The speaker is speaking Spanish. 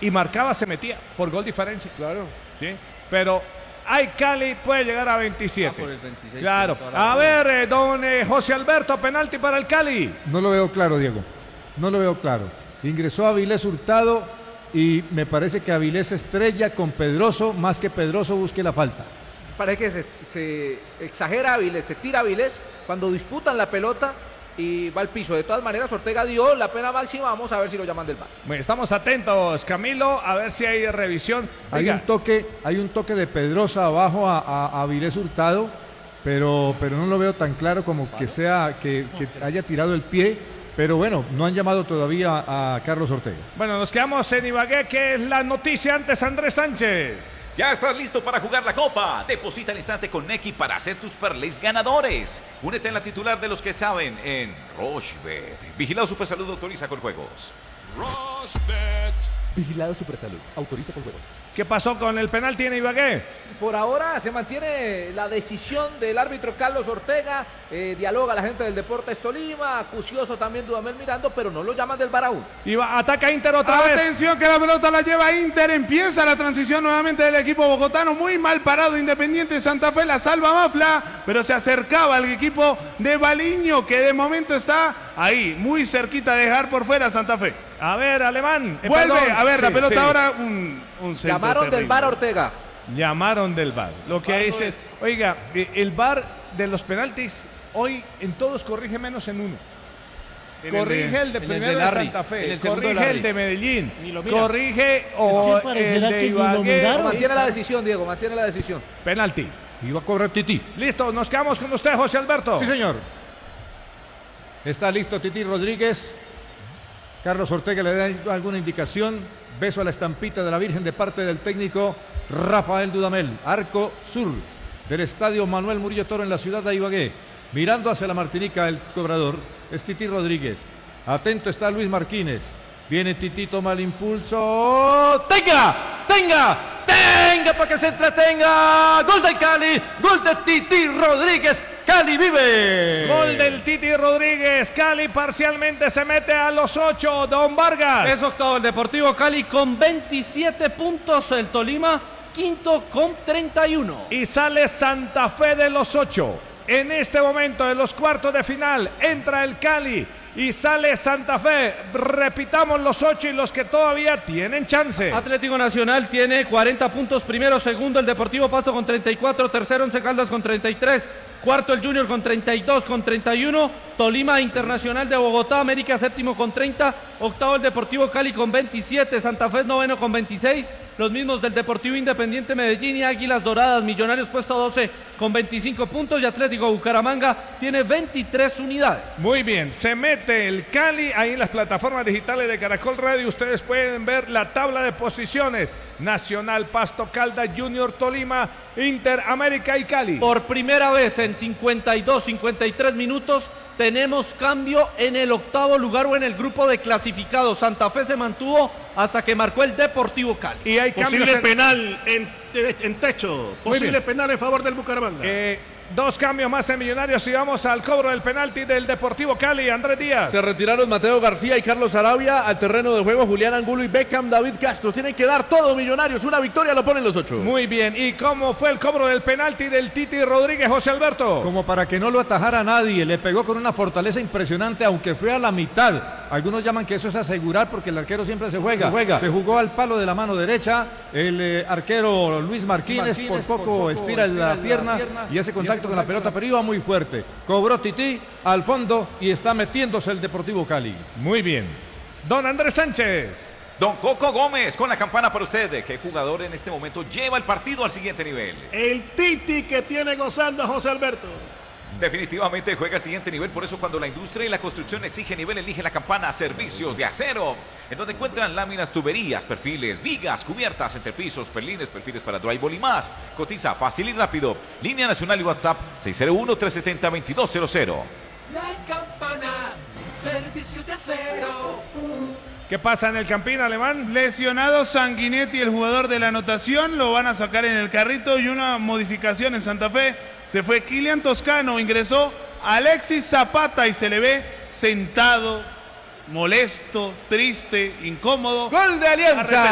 y marcaba, se metía por gol diferencia. Claro. ¿Sí? Pero Cali puede llegar a 27. Por el 26. Claro. A ver, don José Alberto, penalti para el Cali. No lo veo claro, Diego. No lo veo claro. Ingresó Avilés Hurtado y me parece que Avilés estrella con Pedroso, más que Pedroso busque la falta. Parece que se exagera Avilés, se tira Avilés cuando disputan la pelota y va al piso. De todas maneras, Ortega dio la pena máxima. Vamos a ver si lo llaman del VAR. Bueno, estamos atentos, Camilo, a ver si hay revisión. Hay un toque de Pedrosa abajo a Avilés Hurtado, pero no lo veo tan claro como que haya tirado el pie. Pero bueno, no han llamado todavía a Carlos Ortega. Bueno, nos quedamos en Ibagué, que es la noticia antes, Andrés Sánchez. Ya estás listo para jugar la Copa. Deposita al instante con Nequi para hacer tus parlays ganadores. Únete en la titular de los que saben en Rochebet. Vigilado Supersalud, autoriza con juegos. Rochebet. Vigilado Supersalud, autoriza con juegos. ¿Qué pasó con el penalti en Ibagué? Por ahora se mantiene la decisión del árbitro Carlos Ortega. Dialoga la gente del Deportes Tolima. Acucioso también Dudamel mirando, pero no lo llaman del VAR aún. Ataca Inter otra vez. Atención que la pelota la lleva Inter. Empieza la transición nuevamente del equipo bogotano. Muy mal parado Independiente Santa Fe. La salva Mafla, pero se acercaba al equipo de Baliño, que de momento está ahí, muy cerquita de dejar por fuera Santa Fe. A ver, Alemán. Vuelve, perdón. a ver, la pelota sí. ahora un centro Llamaron terrible. del VAR Ortega. Llamaron del VAR. Lo que dice, oiga, el VAR de los penaltis hoy en todos corrige menos en uno. Corrige el de primero de Santa Fe, corrige el de Medellín, corrige el de Ibagué. Mantiene la decisión, Diego, mantiene la decisión. Penalti. Iba a cobrar Tití. Listo, nos quedamos con usted, José Alberto. Sí, señor. Está listo Tití Rodríguez. Carlos Ortega le da alguna indicación. Beso a la estampita de la Virgen de parte del técnico Rafael Dudamel. Arco sur del estadio Manuel Murillo Toro en la ciudad de Ibagué. Mirando hacia la Martinica el cobrador es Tití Rodríguez. Atento está Luis Martínez. Viene Tití, toma el impulso. ¡Tenga! Para que se entretenga. Gol del Cali. Gol de Tití Rodríguez. Cali vive. Gol del Titi Rodríguez. Cali parcialmente se mete a los 8. Don Vargas. Es octavo el Deportivo Cali con 27 puntos. El Tolima quinto con 31. Y sale Santa Fe de los 8. En este momento de los cuartos de final entra el Cali y sale Santa Fe. Repitamos los 8 y los que todavía tienen chance. Atlético Nacional tiene 40 puntos. Primero, segundo el Deportivo Pasto con 34. Tercero Once Caldas con 33. Cuarto el Junior con 32, con 31. Tolima Internacional de Bogotá, América séptimo con 30. Octavo el Deportivo Cali con 27. Santa Fe noveno con 26. Los mismos del Deportivo Independiente Medellín y Águilas Doradas. Millonarios puesto 12 con 25 puntos. Y Atlético Bucaramanga tiene 23 unidades. Muy bien, se mete el Cali ahí en las plataformas digitales de Caracol Radio. Ustedes pueden ver la tabla de posiciones. Nacional, Pasto, Caldas, Junior, Tolima, Inter, América y Cali. Por primera vez en 52, 53 minutos tenemos cambio en el octavo lugar o en el grupo de clasificados. Santa Fe se mantuvo hasta que marcó el Deportivo Cali. Y hay posible penal en techo. Posible penal en favor del Bucaramanga. 2 cambios más en Millonarios y vamos al cobro del penalti del Deportivo Cali. Andrés Díaz. Se retiraron Mateo García y Carlos Arabia al terreno de juego. Julián Angulo y Beckham, David Castro. Tienen que dar todo Millonarios. Una victoria lo ponen los 8. Muy bien. ¿Y cómo fue el cobro del penalti del Titi Rodríguez, José Alberto? Como para que no lo atajara nadie. Le pegó con una fortaleza impresionante, aunque fue a la mitad. Algunos llaman que eso es asegurar porque el arquero siempre se juega. Se jugó al palo de la mano derecha. El arquero Luis Martínez por poco estira la pierna y ese contacto con la pelota, pero iba muy fuerte. Cobró Tití al fondo y está metiéndose el Deportivo Cali. Muy bien. Don Andrés Sánchez. Don Coco Gómez con la campana para usted. ¿Qué jugador en este momento lleva el partido al siguiente nivel? El Titi que tiene gozando a José Alberto. Definitivamente juega al siguiente nivel, por eso cuando la industria y la construcción exige nivel, elige la campana Servicios de Acero, en donde encuentran láminas, tuberías, perfiles, vigas, cubiertas, entrepisos, perlines, perfiles para drywall y más. Cotiza fácil y rápido. Línea nacional y WhatsApp 601-370-2200. La campana Servicios de Acero. ¿Qué pasa en el Campín, Alemán? Lesionado Sanguinetti, el jugador de la anotación, lo van a sacar en el carrito y una modificación en Santa Fe. Se fue Kilian Toscano, ingresó Alexis Zapata y se le ve sentado, molesto, triste, incómodo. Gol de Alianza.